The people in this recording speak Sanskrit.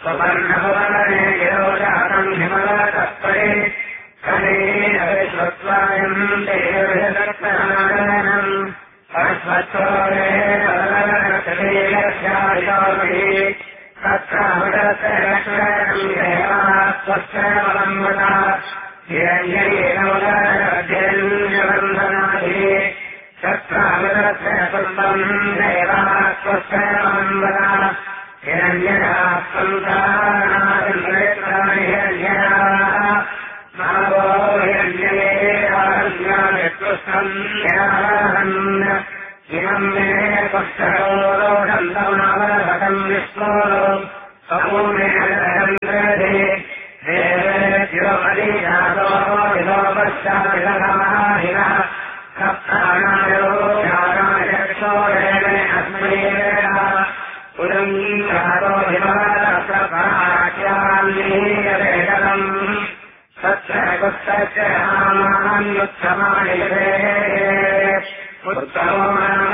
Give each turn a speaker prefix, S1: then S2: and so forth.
S1: सुवर्णभुवने गिरोजातम् हिमलतत्परे कलेश्वत्वायम् देवदत्तनारायणम् अस्मत्सोरे बलरक्षलेलस्यादिशामि तत्रामृतस्य लक्ष्मणम् देवास्वस्यवलम्बता हिरण्येन उदरजन्यबन्धनाभिः तत्रामृतस्य कुन्दम् देवास्वस्यवलम्बता हिरण्यजास्वन्तानादिन्द्रेत्राणि हिरण्यजाः नावो हिरण्यमेवारण्यामित्युष्टम् ध्याहन् इमम् मे पुष्करोदन्तमनवरभटम् विष्णोरो समूमेन्द्रधे देवेभ्योऽधिजातो विलोपश्चादिलघमाहिनः सप्तानायो ध्यानायक्षोरेणे अस्मैरेण पुरङ्गातो विवादप्रपाक्यान्नीयवेदनम् सत्सकुस्तस्य नामान्युत्तमानिषे उत्तमो